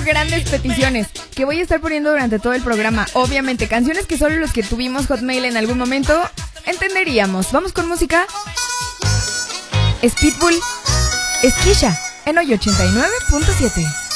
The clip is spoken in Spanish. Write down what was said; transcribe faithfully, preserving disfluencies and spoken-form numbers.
grandes peticiones que voy a estar poniendo durante todo el programa. Obviamente, canciones que solo los que tuvimos Hotmail en algún momento entenderíamos. Vamos con música. Es Pitbull, es Kesha en Hoy ochenta y nueve punto siete.